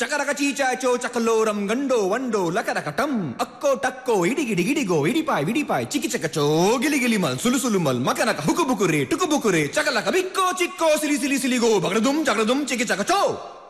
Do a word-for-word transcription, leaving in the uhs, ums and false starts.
ಚಕರಕ ಚೀಚಾಚೋ ಚಕಲೋರಂ ಗಂಡೋ ವಂಡೋ ಲಕರಕ ಟಂ ಅಕ್ಕೋ ಟಕ್ಕೋ ಇಡಿಗಿಡಿ ಗಿಡಿಗೋ ಇಡಿಪಾಯ್ ವಿಡಿಪಾಯ್ ಚಿಕಿ ಚಕಚೋ ಗಿಲಿ ಗಿಲಿ ಮಲ್ ಸುಲು ಸುಲು ಮಲ್ ಮಕನಕ ಹುಕು ಬುಕುರೆ ಟುಕು ಬುಕುರೆ ಚಕಲಕ ಬಿಕ್ಕೋ ಚಿಕ್ಕೋ ಸಿಲಿ ಸಿಲಿ ಸಿಲಿಗೋ ಬಗಡದುಂ ಚಗಡದುಂ ಚಿಕಿ ಚಕಚೋ